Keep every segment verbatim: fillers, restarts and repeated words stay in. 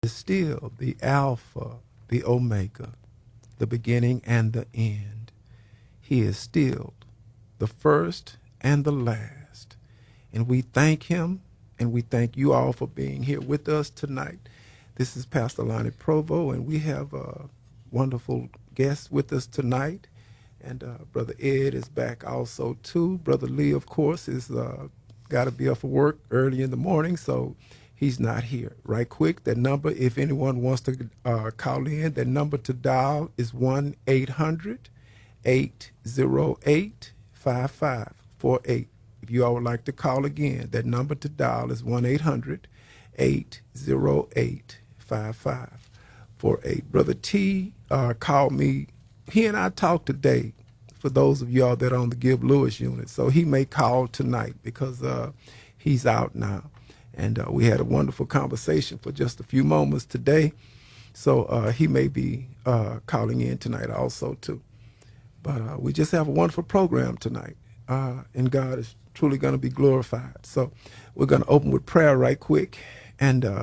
is still the Alpha, the Omega, the beginning and the end. He is still the first and the last. And we thank him, and we thank you all for being here with us tonight. This is Pastor Lonnie Provo, and we have a wonderful guest with us tonight. And uh, Brother Ed is back also, too. Brother Lee, of course, is uh, got to be up for work early in the morning, so he's not here. Right quick, that number, if anyone wants to uh, call in, that number to dial is one eight hundred, eight oh eight, five five four eight. If you all would like to call again, that number to dial is one eight hundred, eight oh eight, five five four eight. Brother T uh, called me. He and I talked today, for those of y'all that are on the Give Lewis unit. So he may call tonight because uh, he's out now. And uh, we had a wonderful conversation for just a few moments today. So uh, he may be uh, calling in tonight also, too. But uh, we just have a wonderful program tonight. Uh, and God is truly going to be glorified. So we're going to open with prayer right quick. And uh,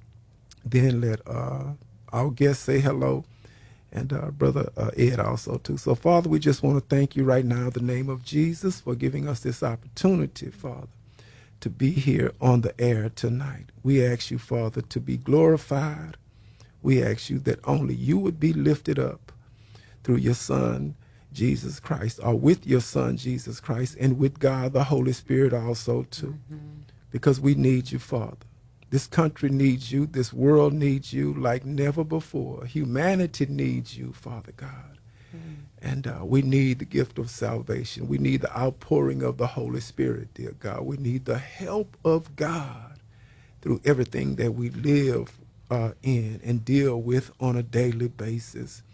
then let uh, our guests say hello. And uh, Brother uh, Ed also, too. So, Father, we just want to thank you right now in the name of Jesus for giving us this opportunity, Father, to be here on the air tonight. We ask you, Father, to be glorified. We ask you that only you would be lifted up through your Son, Jesus Christ, or with your Son, Jesus Christ, and with God, the Holy Spirit also, too, mm-hmm. because we need you, Father. This country needs you. This world needs you like never before. Humanity needs you, Father God. Mm. And uh, we need the gift of salvation. We need the outpouring of the Holy Spirit, dear God. We need the help of God through everything that we live uh, in and deal with on a daily basis.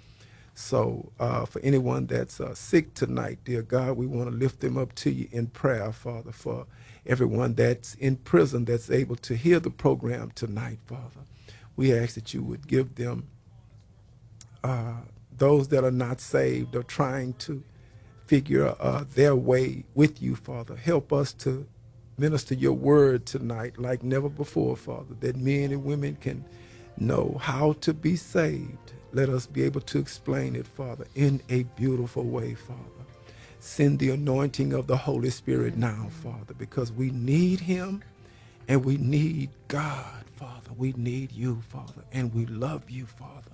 So uh, for anyone that's uh, sick tonight, dear God, we want to lift them up to you in prayer, Father, for everyone that's in prison that's able to hear the program tonight, Father. We ask that you would give them, uh, those that are not saved or trying to figure uh, their way with you, Father. Help us to minister your word tonight like never before, Father, that men and women can know how to be saved. Let us be able to explain it, Father, in a beautiful way, Father. Send the anointing of the Holy Spirit now, Father, because we need him and we need God, Father. We need you, Father, and we love you, Father.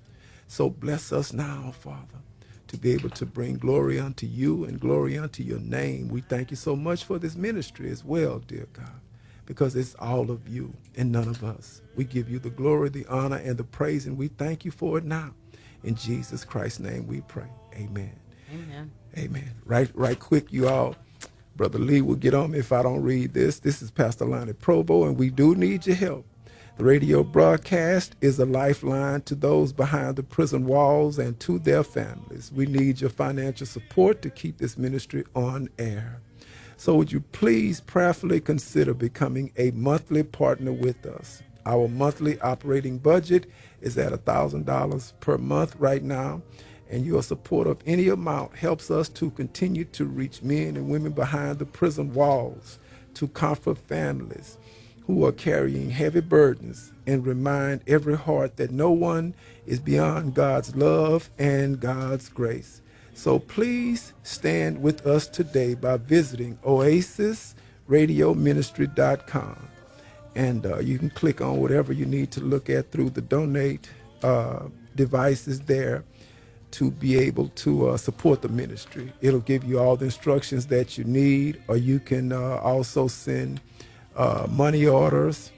So bless us now, Father, to be able to bring glory unto you and glory unto your name. We thank you so much for this ministry as well, dear God, because it's all of you and none of us. We give you the glory, the honor, and the praise, and we thank you for it now. In Jesus Christ's name we pray. Amen. Amen. Amen. Right, right quick, you all. Brother Lee will get on me if I don't read this. This is Pastor Lonnie Provo, and we do need your help. The radio broadcast is a lifeline to those behind the prison walls and to their families. We need your financial support to keep this ministry on air. So would you please prayerfully consider becoming a monthly partner with us? Our monthly operating budget is at one thousand dollars per month right now. And your support of any amount helps us to continue to reach men and women behind the prison walls, to comfort families who are carrying heavy burdens, and remind every heart that no one is beyond God's love and God's grace. So please stand with us today by visiting oasis radio ministry dot com. And uh, you can click on whatever you need to look at through the donate uh, devices there, to be able to uh, support the ministry. It'll give you all the instructions that you need, or you can uh, also send uh, money orders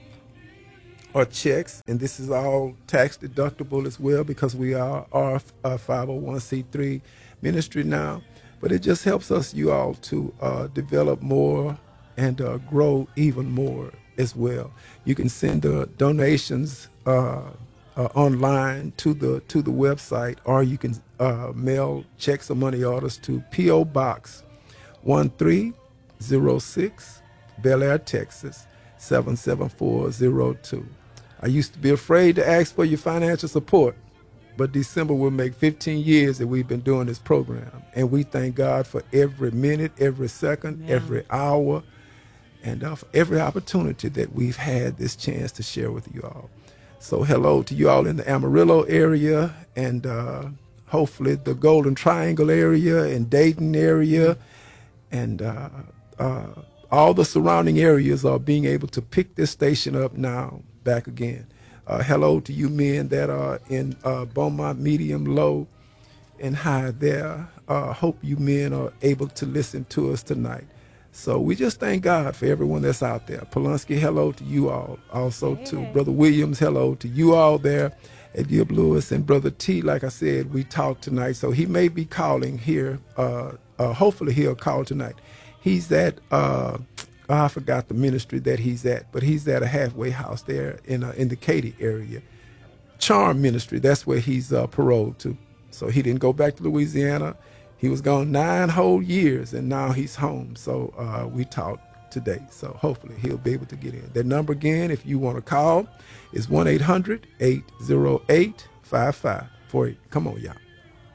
or checks, and this is all tax deductible as well because we are, are a five oh one c three ministry now. But it just helps us, you all, to uh, develop more and uh, grow even more as well. You can send the donations uh, Uh, online to the to the website, or you can uh, mail checks or money orders to P O Box one three zero six, Bel Air, Texas seven seven four zero two. I used to be afraid to ask for your financial support, but December will make fifteen years that we've been doing this program, and we thank God for every minute, every second, yeah. every hour, and uh, for every opportunity that we've had this chance to share with you all. So hello to you all in the Amarillo area, and uh, hopefully the Golden Triangle area and Dayton area, and uh, uh, all the surrounding areas are being able to pick this station up now back again. Uh, hello to you men that are in uh, Beaumont, medium, low, and high there. Uh, hope you men are able to listen to us tonight. So we just thank God for everyone that's out there. Polanski, hello to you all. Also Hey. to Brother Williams, hello to you all there at Gib Lewis. And Brother T, like I said, we talked tonight. So he may be calling here. Uh, uh, hopefully he'll call tonight. He's at, uh, oh, I forgot the ministry that he's at, but he's at a halfway house there in, uh, in the Katy area. Charm Ministry, that's where he's uh, paroled to. So he didn't go back to Louisiana. He was gone nine whole years, and now he's home. So uh, we talked today. So hopefully he'll be able to get in. That number again, if you want to call, is one eight hundred, eight oh eight, five five four eight. Come on, y'all.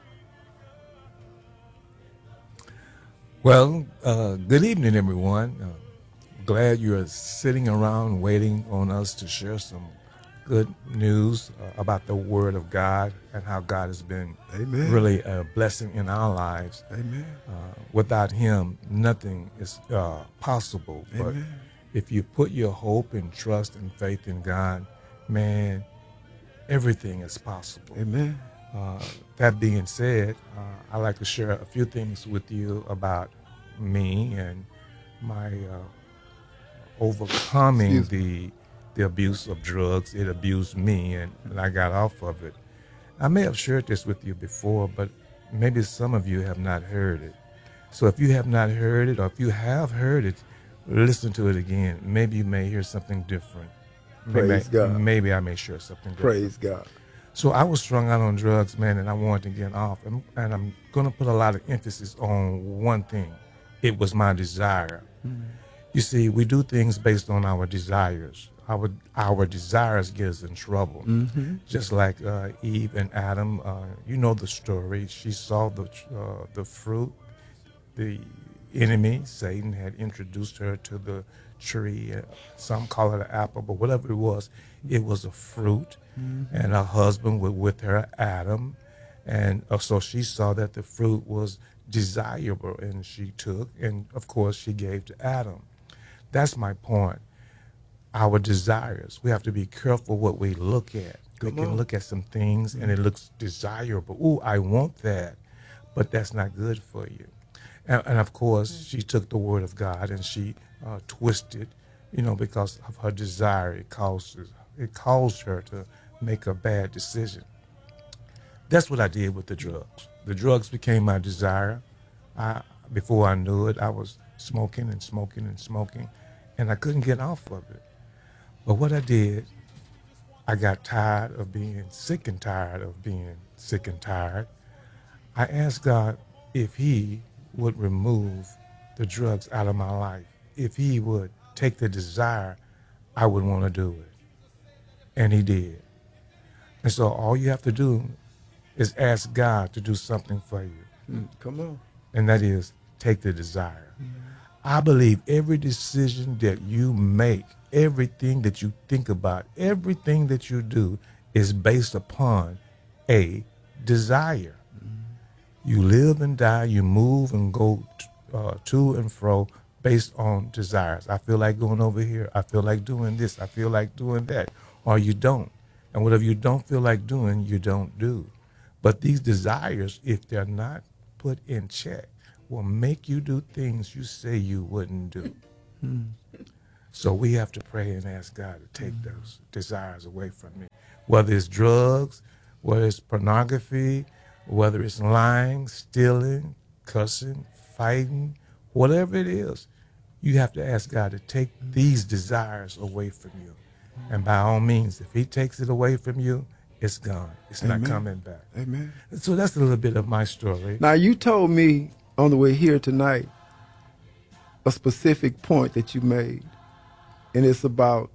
Well, uh, good evening, everyone. Uh, glad you're sitting around waiting on us to share some good news uh, about the Word of God and how God has been Amen. really a blessing in our lives. Amen. Uh, without Him, nothing is uh, possible. But Amen. if you put your hope and trust and faith in God, man, everything is possible. Amen. Uh, that being said, uh, I'd like to share a few things with you about me and my uh, overcoming Excuse the the abuse of drugs. It abused me, and, and I got off of it. I may have shared this with you before, but maybe some of you have not heard it. So if you have not heard it, or if you have heard it, listen to it again. Maybe you may hear something different. Maybe, Praise God. Maybe I may share something different. Praise God. So I was strung out on drugs, man, and I wanted to get off. And, and I'm going to put a lot of emphasis on one thing. It was my desire. Mm-hmm. You see, we do things based on our desires. Our our desires get us in trouble. Mm-hmm. Just like uh, Eve and Adam, uh, you know the story. She saw the uh, the fruit. The enemy, Satan, had introduced her to the tree. Uh, some call it an apple, but whatever it was, it was a fruit. Mm-hmm. And her husband was with her, Adam. And uh, so she saw that the fruit was desirable, and she took, and of course she gave to Adam. That's my point. Our desires. We have to be careful what we look at. Come we can on. look at some things and it looks desirable. Ooh, I want that, but that's not good for you. And, and of course, she took the word of God and she uh, twisted, you know, because of her desire. It caused it caused her to make a bad decision. That's what I did with the drugs. The drugs became my desire. I, before I knew it, I was smoking and smoking and smoking, and I couldn't get off of it. But what I did, I got tired of being sick and tired of being sick and tired. I asked God if He would remove the drugs out of my life. If He would take the desire, I would want to do it. And He did. And so all you have to do is ask God to do something for you. Mm, come on. And that is take the desire. Mm-hmm. I believe every decision that you make, everything that you think about, everything that you do is based upon a desire. Mm-hmm. You live and die, you move and go t- uh, to and fro based on desires. I feel like going over here. I feel like doing this. I feel like doing that. Or you don't. And whatever you don't feel like doing, you don't do. But these desires, if they're not put in check, will make you do things you say you wouldn't do. Mm. So we have to pray and ask God to take mm. those desires away from me. Whether it's drugs, whether it's pornography, whether it's lying, stealing, cussing, fighting, whatever it is, you have to ask God to take these desires away from you. And by all means, if He takes it away from you, it's gone. It's Amen. not coming back. Amen. So that's a little bit of my story. Now, you told me on the way here tonight a specific point that you made, and it's about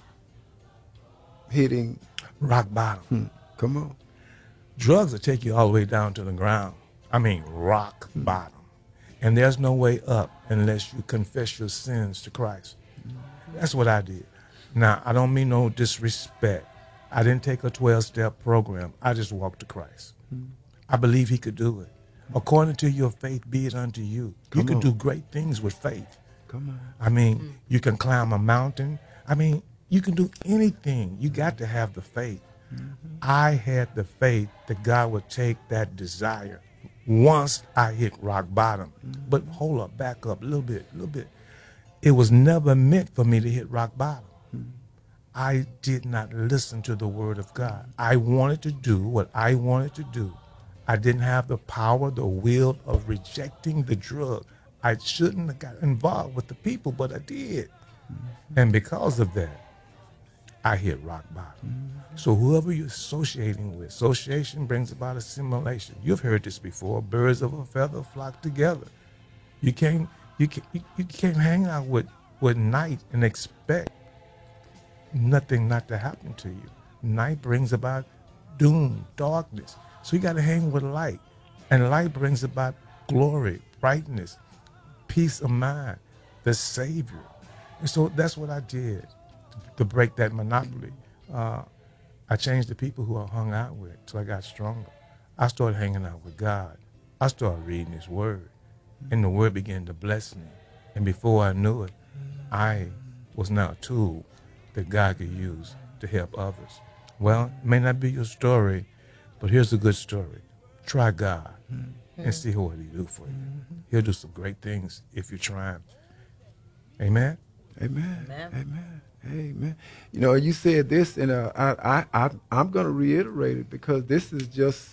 hitting rock bottom. Hmm. Come on. Drugs will take you all the way down to the ground. I mean, rock hmm. bottom. And there's no way up unless you confess your sins to Christ. Hmm. That's what I did. Now, I don't mean no disrespect. I didn't take a twelve-step program. I just walked to Christ. Mm. I believe he could do it. According to your faith, be it unto you. Come you can on. do great things with faith. Come on. I mean, mm. you can climb a mountain. I mean, you can do anything. You got to have the faith. Mm-hmm. I had the faith that God would take that desire once I hit rock bottom. Mm-hmm. But hold up, back up a little bit, a little bit. It was never meant for me to hit rock bottom. Mm-hmm. I did not listen to the word of God. I wanted to do what I wanted to do. I didn't have the power, the will of rejecting the drug. I shouldn't have got involved with the people, but I did. Mm-hmm. And because of that, I hit rock bottom. Mm-hmm. So whoever you're associating with, association brings about assimilation. You've heard this before. Birds of a feather flock together. You can't, you can't, you, you can't hang out with, with night and expect nothing not to happen to you. Night brings about doom, darkness. So you got to hang with light. And light brings about glory, brightness, peace of mind, the Savior. And so that's what I did to break that monopoly. Uh, I changed the people who I hung out with till I got stronger. I started hanging out with God. I started reading his word. And the word began to bless me. And before I knew it, I was now a tool that God could use to help others. Well, it may not be your story, but here's a good story. Try God mm-hmm. and see what he'll do for you. Mm-hmm. He'll do some great things if you try him. Amen? Amen. Amen. Amen. Amen. You know, you said this, and uh, I, I, I, I'm going to reiterate it because this is just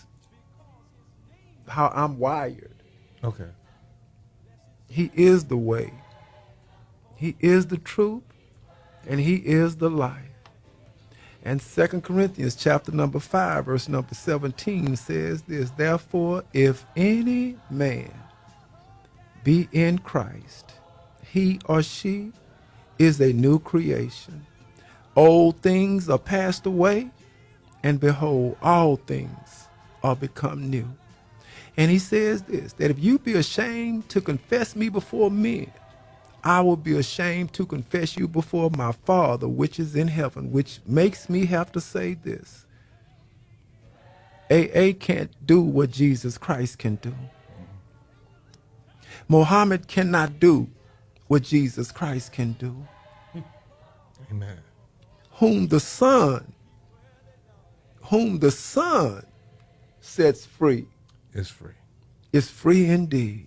how I'm wired. Okay. He is the way. He is the truth, and he is the life. And Second Corinthians chapter number five, verse number seventeen says this, therefore, if any man be in Christ, he or she is a new creation. Old things are passed away, and behold, all things are become new. And he says this, that if you be ashamed to confess me before men, I will be ashamed to confess you before my Father, which is in heaven, which makes me have to say this. A A can't do what Jesus Christ can do. Muhammad cannot do what Jesus Christ can do. Amen. Whom the Son, whom the Son sets free is free. Is free indeed.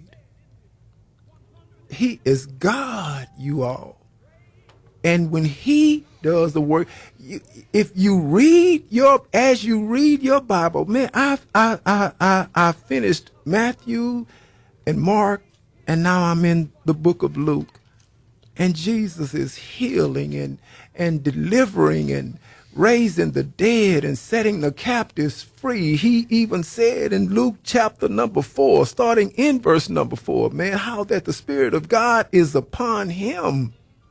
He is God, you all. And when he does the work, you, if you read your, as you read your Bible, man, I, I, I, I, I finished Matthew and Mark, and now I'm in the book of Luke. And Jesus is healing and, and delivering and raising the dead and setting the captives free. He even said in Luke chapter number four, starting in verse number four, man, how that the Spirit of God is upon him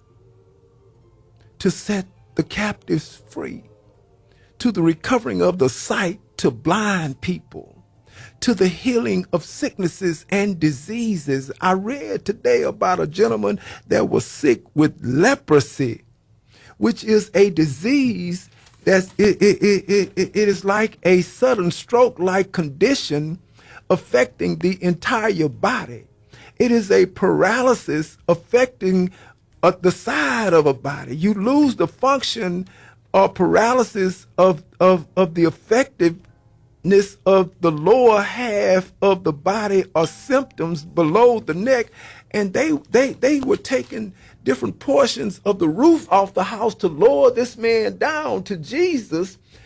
to set the captives free, to the recovering of the sight to blind people, to the healing of sicknesses and diseases. I read today about a gentleman that was sick with leprosy, which is a disease that's, it, it, it, it, it is like a sudden stroke-like condition affecting the entire body. It is a paralysis affecting uh, the side of a body. You lose the function or paralysis of, of, of the effectiveness of the lower half of the body or symptoms below the neck. And they, they, they were taking different portions of the roof off the house to lower this man down to Jesus.